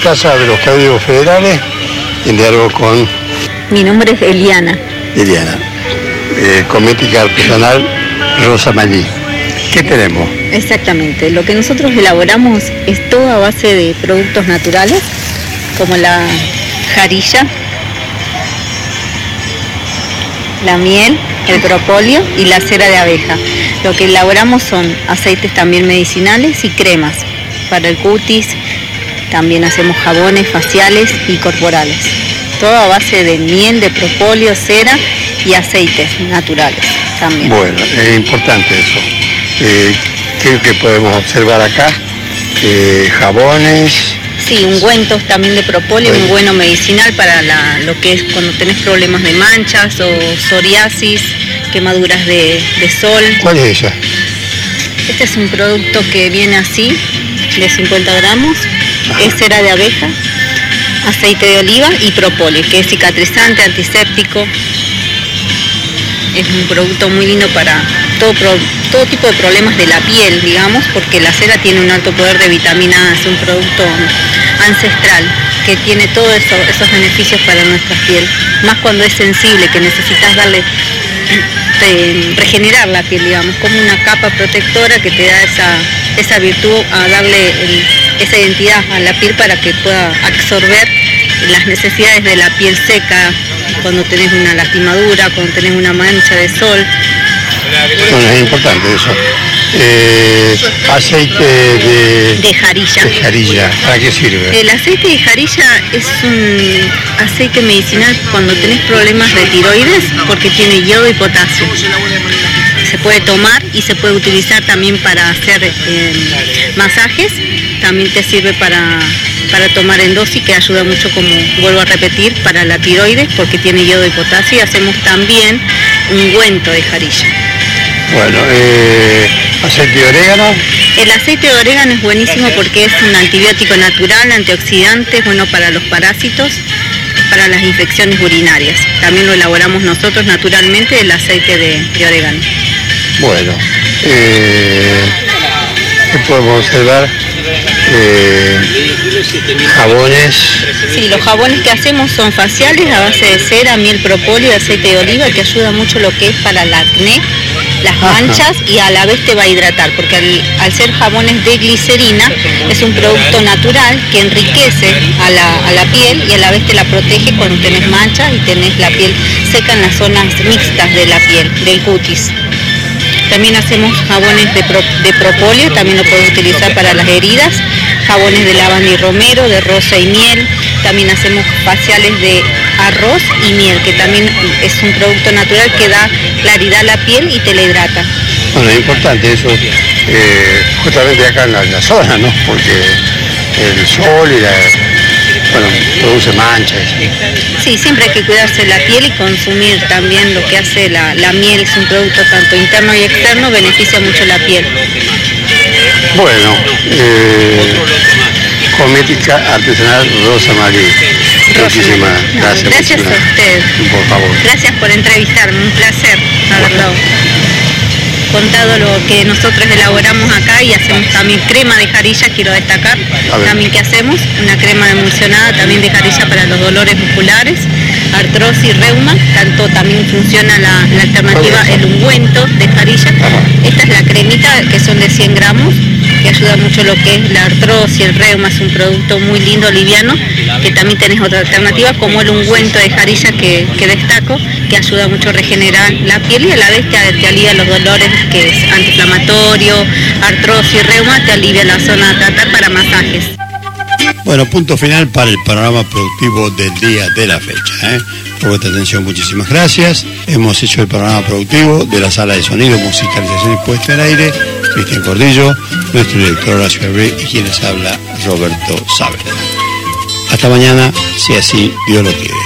Plaza de los Cabildos Federales, en diálogo con... Mi nombre es Eliana. Cosmética artesanal Rosa Mallí. ¿Qué tenemos? Exactamente, lo que nosotros elaboramos es todo a base de productos naturales, como la jarilla, la miel, el propóleo y la cera de abeja. Lo que elaboramos son aceites también medicinales y cremas para el cutis, también hacemos jabones faciales y corporales. Todo a base de miel, de propóleo, cera y aceites naturales también. Bueno, es importante eso. ¿Qué es lo que podemos observar acá? Jabones. Sí, ungüentos también de propóleo, muy bueno medicinal para lo que es cuando tenés problemas de manchas o psoriasis, quemaduras de sol. ¿Cuál es ella? Este es un producto que viene así, de 50 gramos, es cera de abeja, aceite de oliva y propóleo, que es cicatrizante, antiséptico. Es un producto muy lindo para todo tipo de problemas de la piel, digamos, porque la cera tiene un alto poder de vitamina A, es un producto ancestral que tiene todos esos beneficios para nuestra piel, más cuando es sensible, que necesitas regenerar la piel, digamos, como una capa protectora que te da esa virtud a darle esa identidad a la piel para que pueda absorber las necesidades de la piel seca, cuando tenés una lastimadura, cuando tenés una mancha de sol. Bueno, es importante eso. Aceite de jarilla. De jarilla, ¿para qué sirve? El aceite de jarilla es un aceite medicinal cuando tenés problemas de tiroides, porque tiene yodo y potasio. Se puede tomar y se puede utilizar también para hacer masajes. También te sirve para tomar en dosis, que ayuda mucho, como vuelvo a repetir, para la tiroides, porque tiene yodo y potasio. Y hacemos también ungüento de jarilla. Bueno, aceite de orégano. El aceite de orégano es buenísimo porque es un antibiótico natural, antioxidante, es bueno para los parásitos, para las infecciones urinarias. También lo elaboramos nosotros naturalmente, el aceite de orégano. Bueno, ¿qué podemos observar? Jabones. Sí, los jabones que hacemos son faciales a base de cera, miel, propóleo y aceite de oliva, que ayuda mucho lo que es para el acné, las manchas, y a la vez te va a hidratar, porque al ser jabones de glicerina es un producto natural que enriquece a la piel y a la vez te la protege cuando tenés manchas y tenés la piel seca en las zonas mixtas de la piel, del cutis. También hacemos jabones de propóleo, también lo puedes utilizar para las heridas, jabones de lavanda y romero, de rosa y miel. También hacemos faciales de arroz y miel, que también es un producto natural que da claridad a la piel y te la hidrata. Bueno, es importante eso, justamente acá en la zona, ¿no? Porque el sol produce manchas. Sí, siempre hay que cuidarse la piel y consumir también lo que hace la miel. Es un producto tanto interno y externo, beneficia mucho la piel. Bueno, cosmética artesanal Rosa Mallí. Muchísimas gracias. Gracias a usted. Por favor. Gracias por entrevistarme, un placer haberlo contado lo que nosotros elaboramos acá, y hacemos también crema de jarilla, quiero destacar también que hacemos una crema emulsionada también de jarilla para los dolores musculares, artrosis, reuma. Tanto también funciona la alternativa, el ungüento de jarilla. Esta es la cremita, que son de 100 gramos, que ayuda mucho lo que es la artrosis, el reuma. Es un producto muy lindo, liviano, que también tenés otra alternativa como el ungüento de jarilla que destaco, que ayuda mucho a regenerar la piel y a la vez te alivia los dolores, que es antiinflamatorio, artrosis, reuma, te alivia la zona a tratar para masajes. Bueno, punto final para el panorama productivo del día de la fecha. Por vuestra atención, muchísimas gracias. Hemos hecho el panorama productivo de la sala de sonido, musicalización y puesta al aire, Cristian Cordillo, nuestro director Horacio Abreu y quienes habla Roberto Saavedra. Hasta mañana, si así Dios lo quiere.